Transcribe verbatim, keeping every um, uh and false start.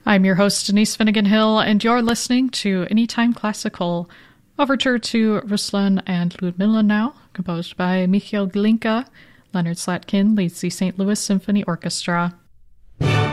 I'm your host, Denise Finnegan Hill, and you're listening to Anytime Classical. Overture to Ruslan and Ludmilla now, composed by Mikhail Glinka. Leonard Slatkin leads the Saint Louis Symphony Orchestra.